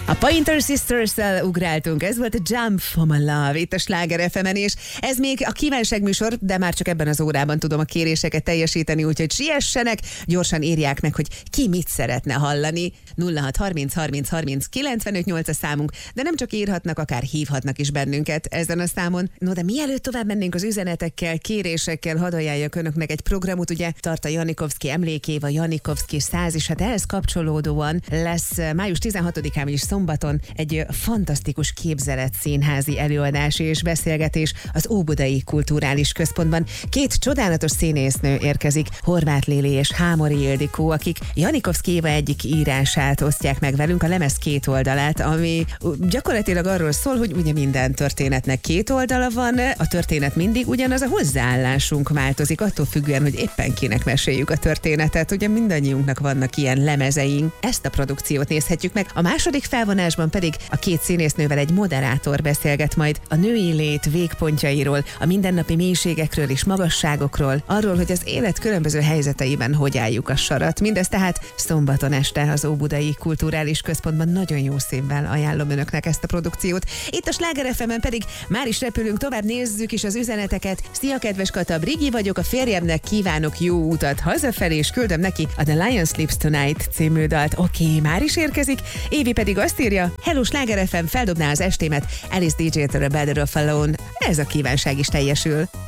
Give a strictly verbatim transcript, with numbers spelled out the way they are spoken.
A Pointer Sisters-szel ugráltunk, ez volt a Jump for my love, itt a Sláger ef emen, és ez még a kívánságműsor, de már csak ebben az órában tudom a kéréseket teljesíteni, úgyhogy siessenek, gyorsan írják meg, hogy ki mit szeretne hallani. nulla hat harminc harminc harminc kilencvenöt nyolc a számunk, de nem csak írhatnak, akár hívhatnak is bennünket ezen a számon. No, de mielőtt tovább mennénk az üzenetekkel, kérésekkel, hadd ajánljak önöknek egy programot, ugye tart a Janikovszky emlékév, a Janikovszky száz, és hát ehhez kapcsolódóan lesz május tizenhatodikán is szombaton egy fantasztikus képzelet színházi előadás és beszélgetés az Óbudai Kulturális Központban. Két csodálatos színésznő érkezik, Horváth Lili és Hámori Ildikó, akik Janikovszky Éva egyik írását osztják meg velünk, a lemez két oldalát, ami gyakorlatilag arról szól, hogy ugye minden történetnek két oldala van, a történet mindig ugyanaz, a hozzáállásunk változik, attól függően, hogy éppen kinek meséljük a történetet. Ugye mindannyiunknak vannak ilyen lemezeink. Ezt a produkciót nézhetjük meg. A második felvonásban pedig a két színésznővel egy moderátor beszélget majd a női lét végpontjairól, a mindennapi mélységekről és magasságokról, arról, hogy az élet különböző helyzeteiben hogy álljuk a sarat. Mindez tehát szombaton este az Óbudai Kulturális Központban. Nagyon jó szívvel ajánlom önöknek ezt a produkciót. Itt a Sláger ef emen pedig már is repülünk tovább, nézzük is az üzeneteket. Szia, kedves Kata, Brigi vagyok, a férjemnek kívánok jó utat hazafelé, és küldöm neki a The Lion Sleeps Tonight című dalt. Oké, okay, már is érkezik. Évi pedig azt írja: Hello, Sláger ef em, feldobná az estémet Alice dé dzsé-től a Better Off Alone. Ez a kívánság is teljesül.